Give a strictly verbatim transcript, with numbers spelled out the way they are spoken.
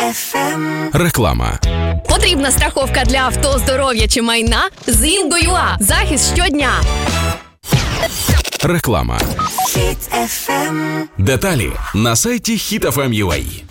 еф ем. Реклама. Потрібна страховка для авто, здоров'я чи майна? З Інго.ua. Захист щодня. Реклама. Хіт еф ем. Деталі на сайті хіт еф ем крапка ю а.